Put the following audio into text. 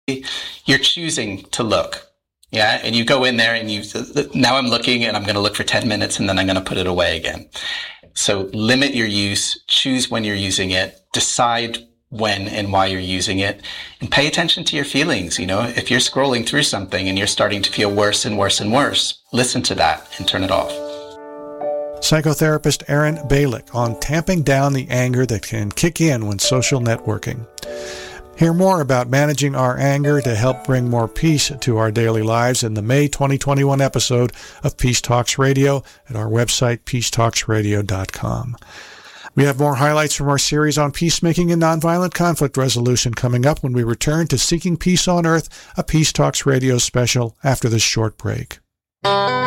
you're choosing to look. Yeah. And you go in there and now I'm looking and I'm going to look for 10 minutes and then I'm going to put it away again. So limit your use, choose when you're using it, decide when and why you're using it, and pay attention to your feelings. If you're scrolling through something and you're starting to feel worse and worse and worse, listen to that and turn it off. Psychotherapist Aaron Balick on tamping down the anger that can kick in when social networking. Hear more about managing our anger to help bring more peace to our daily lives in the May 2021 episode of Peace Talks Radio at our website, peacetalksradio.com. We have more highlights from our series on peacemaking and nonviolent conflict resolution coming up when we return to Seeking Peace on Earth, a Peace Talks Radio special after this short break.